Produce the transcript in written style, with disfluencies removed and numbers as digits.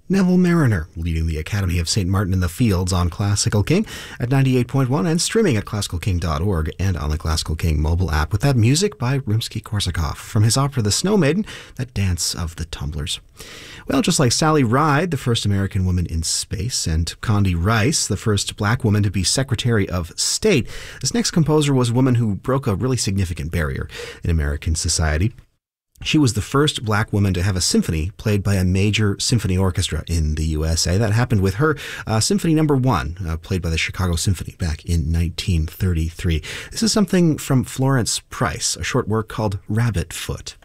Neville Mariner, leading the Academy of St. Martin in the Fields on Classical King at 98.1 and streaming at classicalking.org and on the Classical King mobile app, with that music by Rimsky-Korsakov from his opera The Snow Maiden, that dance of the tumblers. Well, just like Sally Ride, the first American woman in space, and Condi Rice, the first black woman to be Secretary of State, this next composer was a woman who broke a really significant barrier in American society. She was the first black woman to have a symphony played by a major symphony orchestra in the USA. That happened with her Symphony No. 1, played by the Chicago Symphony back in 1933. This is something from Florence Price, a short work called Rabbit Foot.